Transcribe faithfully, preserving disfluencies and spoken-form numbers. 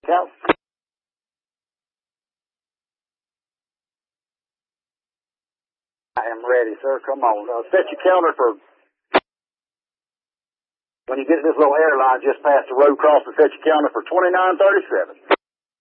Count. I am ready, sir. Come on. Uh, set your counter for when you get to this little airline just past the road crossing. Set your counter for twenty-nine thirty-seven.